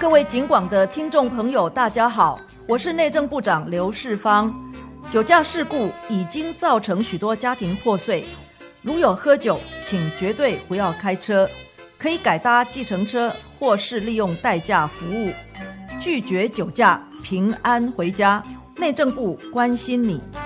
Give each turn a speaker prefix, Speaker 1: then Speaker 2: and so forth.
Speaker 1: 各位警广的听众朋友大家好，我是内政部长刘世芳。酒驾事故已经造成许多家庭破碎，如有喝酒请绝对不要开车，可以改搭计程车或是利用代驾服务，拒绝酒驾，平安回家。内政部关心你。